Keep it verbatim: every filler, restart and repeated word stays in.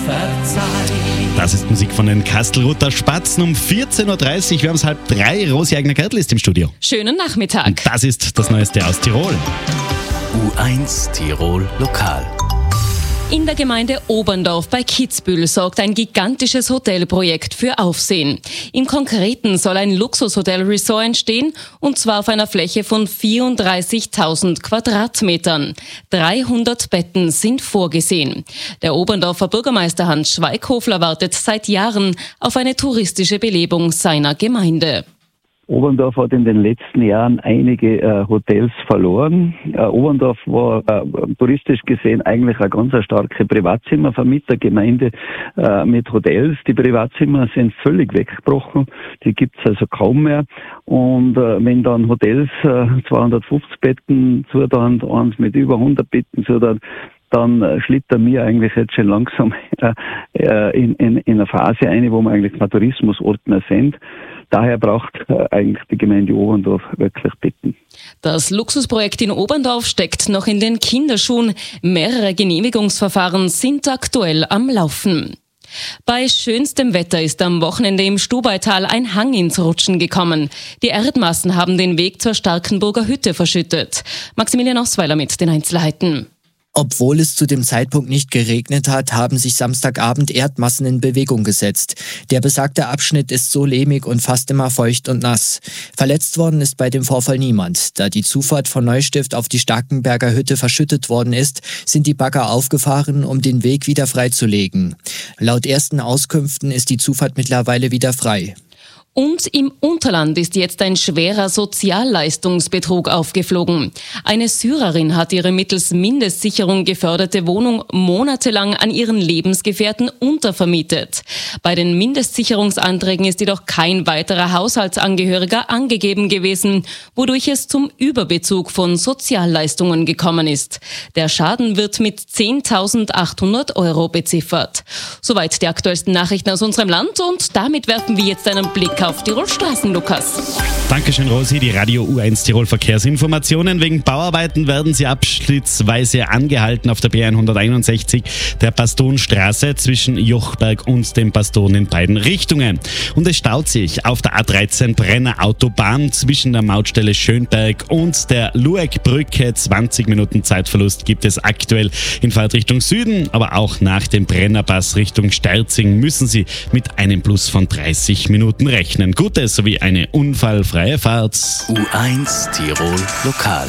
Das ist Musik von den Kastelruther Spatzen um vierzehn Uhr dreißig. Wir haben es halb drei. Rosi Eigner-Gärtl ist im Studio. Schönen Nachmittag. Und das ist das Neueste aus Tirol. U eins Tirol Lokal. In der Gemeinde Oberndorf bei Kitzbühel sorgt ein gigantisches Hotelprojekt für Aufsehen. Im Konkreten soll ein Luxushotel-Resort entstehen, und zwar auf einer Fläche von vierunddreißigtausend Quadratmetern. dreihundert Betten sind vorgesehen. Der Oberndorfer Bürgermeister Hans Schweighöfler wartet seit Jahren auf eine touristische Belebung seiner Gemeinde. Oberndorf hat in den letzten Jahren einige äh, Hotels verloren. Äh, Oberndorf war äh, touristisch gesehen eigentlich eine ganz starke Privatzimmervermietergemeinde äh, mit Hotels. Die Privatzimmer sind völlig weggebrochen, die gibt's also kaum mehr. Und äh, wenn dann Hotels äh, zweihundertfünfzig Betten zutan, eins mit über hundert Betten zutan, dann äh, schlittern wir eigentlich jetzt schon langsam äh, in, in, in eine Phase ein, wo wir eigentlich kein Tourismusort mehr sind. Daher braucht äh, eigentlich die Gemeinde Oberndorf wirklich Betten. Das Luxusprojekt in Oberndorf steckt noch in den Kinderschuhen. Mehrere Genehmigungsverfahren sind aktuell am Laufen. Bei schönstem Wetter ist am Wochenende im Stubaital ein Hang ins Rutschen gekommen. Die Erdmassen haben den Weg zur Starkenburger Hütte verschüttet. Maximilian Osweiler mit den Einzelheiten. Obwohl es zu dem Zeitpunkt nicht geregnet hat, haben sich Samstagabend Erdmassen in Bewegung gesetzt. Der besagte Abschnitt ist so lehmig und fast immer feucht und nass. Verletzt worden ist bei dem Vorfall niemand. Da die Zufahrt von Neustift auf die Starkenberger Hütte verschüttet worden ist, sind die Bagger aufgefahren, um den Weg wieder freizulegen. Laut ersten Auskünften ist die Zufahrt mittlerweile wieder frei. Und im Unterland ist jetzt ein schwerer Sozialleistungsbetrug aufgeflogen. Eine Syrerin hat ihre mittels Mindestsicherung geförderte Wohnung monatelang an ihren Lebensgefährten untervermietet. Bei den Mindestsicherungsanträgen ist jedoch kein weiterer Haushaltsangehöriger angegeben gewesen, wodurch es zum Überbezug von Sozialleistungen gekommen ist. Der Schaden wird mit zehntausendachthundert Euro beziffert. Soweit die aktuellsten Nachrichten aus unserem Land, und damit werfen wir jetzt einen Blick auf Tirol-Straßen, Lukas. Dankeschön, Rosi. Die Radio U eins Tirol Verkehrsinformationen. Wegen Bauarbeiten werden sie abschnittsweise angehalten auf der B hunderteinundsechzig, der Pastonstraße zwischen Jochberg und dem Paston in beiden Richtungen. Und es staut sich auf der A dreizehn Brenner Autobahn zwischen der Mautstelle Schönberg und der Lueckbrücke. zwanzig Minuten Zeitverlust gibt es aktuell in Fahrtrichtung Süden, aber auch nach dem Brennerpass Richtung Sterzing müssen Sie mit einem Plus von dreißig Minuten rechnen. Gutes sowie eine unfallfreie Fahrt. U eins Tirol Lokal.